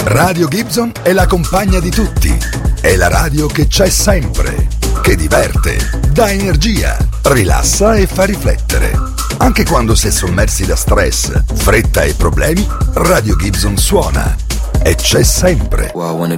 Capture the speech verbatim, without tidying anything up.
Radio Gibson è la compagna di tutti. È la radio che c'è sempre, che diverte, dà energia, rilassa e fa riflettere. Anche quando si è sommersi da stress, fretta e problemi, Radio Gibson suona e c'è sempre. Well,